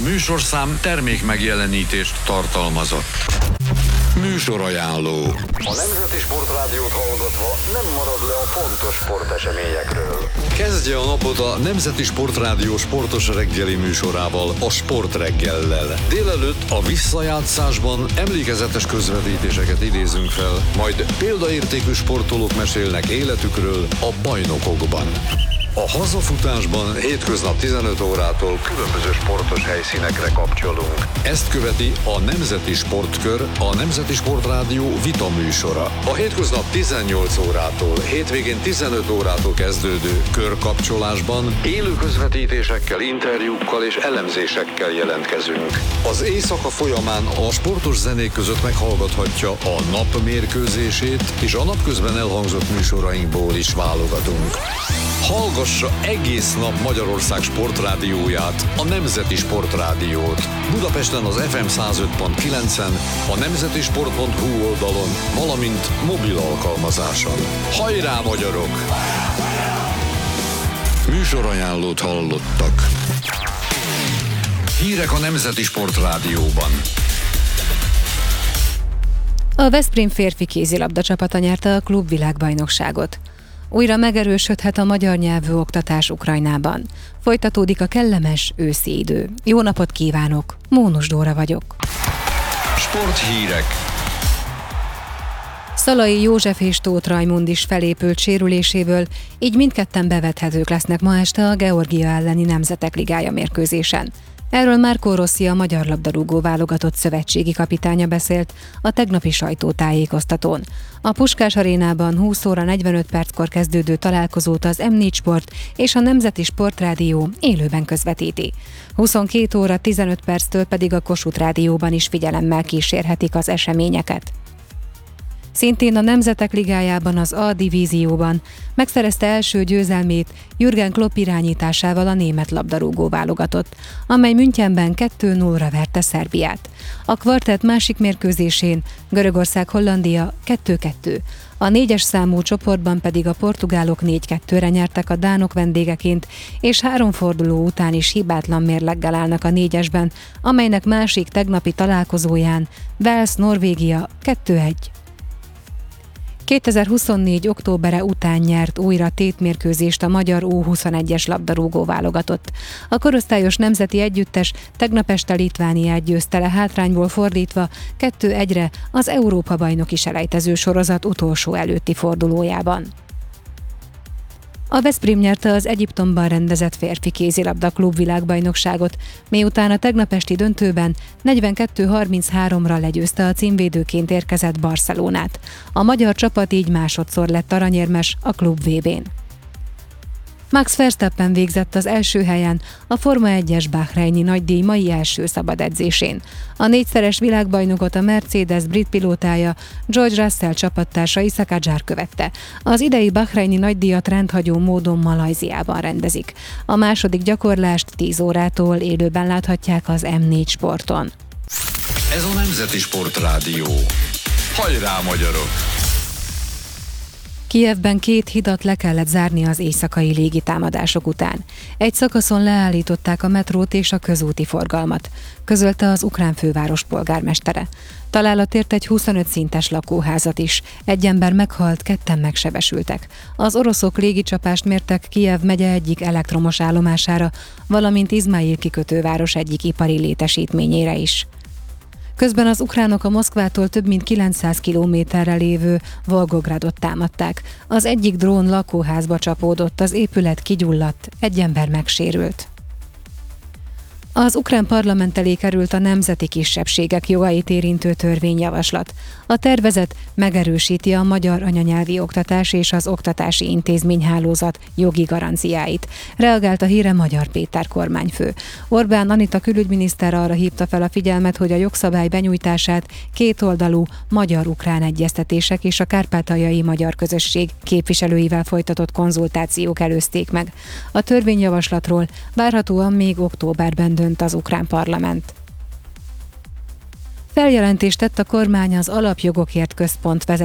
műsorszám termék megjelenítést tartalmazott. Műsorajánló. A Nemzeti Sportrádiót hallgatva nem marad le a fontos sporteseményekről. Kezdje a napot a Nemzeti Sportrádió sportos reggeli műsorával, a Sportreggellel. Délelőtt a visszajátszásban emlékezetes közvetítéseket idézünk fel, majd példaértékű sportolók mesélnek életükről a bajnokokban. A hazafutásban hétköznap 15 órától különböző sportos helyszínekre kapcsolunk. Ezt követi a Nemzeti Sportkör, a Nemzeti Sportrádió vita műsora. A hétköznap 18 órától, hétvégén 15 órától kezdődő körkapcsolásban élő közvetítésekkel, interjúkkal és elemzésekkel jelentkezünk. Az éjszaka folyamán a sportos zenék között meghallgathatja a nap mérkőzését, és a napközben elhangzott műsorainkból is válogatunk. Hallgassa egész nap Magyarország sportrádióját, a Nemzeti Sportrádiót. Budapesten az FM 105.9-en, a nemzetisport.hu oldalon, valamint mobil alkalmazáson. Hajrá, magyarok! Műsorajánlót hallottak. Hírek a Nemzeti Sportrádióban. A Veszprém férfi kézilabda csapata nyerte a klubvilágbajnokságot. Újra megerősödhet a magyar nyelvű oktatás Ukrajnában. Folytatódik a kellemes őszi idő. Jó napot kívánok! Mónus Dóra vagyok. Sporthírek. Szalai József és Tóth Rajmund is felépült sérüléséből, így mindketten bevethetők lesznek ma este a Georgia elleni Nemzetek Ligája mérkőzésen. Erről Márkó Rossi, a magyar labdarúgó válogatott szövetségi kapitánya beszélt a tegnapi sajtótájékoztatón. A Puskás Arénában 20 óra 45 perckor kezdődő találkozót az M4 Sport és a Nemzeti Sportrádió élőben közvetíti. 22 óra 15 perctől pedig a Kossuth Rádióban is figyelemmel kísérhetik az eseményeket. Szintén a Nemzetek Ligájában, az A divízióban megszerezte első győzelmét Jürgen Klopp irányításával a német labdarúgó válogatott, amely Münchenben 2-0-ra verte Szerbiát. A kvartett másik mérkőzésén Görögország-Hollandia 2-2. A 4-es számú csoportban pedig a portugálok 4-2-re nyertek a dánok vendégeként, és 3 forduló után is hibátlan mérleggel állnak a 4-esben, amelynek másik tegnapi találkozóján Wales-Norvégia 2-1. 2024. októbere után nyert újra tétmérkőzést a magyar U21-es labdarúgó válogatott. A korosztályos nemzeti együttes tegnap este Litvániát győzte le hátrányból fordítva 2-1-re az Európa-bajnoki selejtező sorozat utolsó előtti fordulójában. A Veszprém nyerte az Egyiptomban rendezett férfi kézilabda klubvilágbajnokságot, miután a tegnap esti döntőben 42-33-ra legyőzte a címvédőként érkezett Barcelonát. A magyar csapat így másodszor lett aranyérmes a klub VB-n. Max Verstappen végzett az első helyen a Forma 1-es bahreini nagydíj mai első szabad edzésén. A 4-szeres világbajnokot a Mercedes brit pilótája George Russell csapattársa Isa Kadjar követte. Az idei bahreini nagydíjat rendhagyó módon Malajziában rendezik. A második gyakorlást 10 órától élőben láthatják az M4 Sporton. Ez a Nemzeti Sportrádió. Hajrá, magyarok! Kijevben 2 hidat le kellett zárni az éjszakai légitámadások után. Egy szakaszon leállították a metrót és a közúti forgalmat, közölte az ukrán főváros polgármestere. Találat ért egy 25 szintes lakóházat is. Egy ember meghalt, 2-en megsebesültek. Az oroszok légicsapást mértek Kijev megye egyik elektromos állomására, valamint Izmail kikötőváros egyik ipari létesítményére is. Közben az ukránok a Moszkvától több mint 900 kilométerre lévő Volgogradot támadták. Az egyik drón lakóházba csapódott, az épület kigyulladt, egy ember megsérült. Az ukrán parlament elé került a nemzeti kisebbségek jogait érintő törvényjavaslat. A tervezet megerősíti a magyar anyanyelvi oktatás és az oktatási intézményhálózat jogi garanciáit. Reagált a Híre Magyar Péter kormányfő. Orbán Anita külügyminiszter arra hívta fel a figyelmet, hogy a jogszabály benyújtását kétoldalú magyar-ukrán egyeztetések és a kárpátaljai magyar közösség képviselőivel folytatott konzultációk előzték meg. A törvényjavaslatról várhatóan még októberben dönt az ukrán parlament. Feljelentést tett a kormány az Alapjogokért Központ vezetőjével